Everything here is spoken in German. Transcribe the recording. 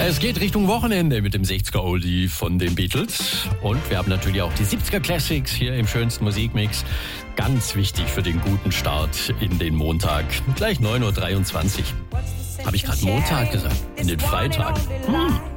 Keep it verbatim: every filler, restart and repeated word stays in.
Es geht Richtung Wochenende mit dem sechziger Oldie von den Beatles. Und wir haben natürlich auch die siebziger Classics hier im schönsten Musikmix. Ganz wichtig für den guten Start in den Montag. Gleich neun Uhr dreiundzwanzig. Habe ich gerade Montag gesagt? In den Freitag. Hm.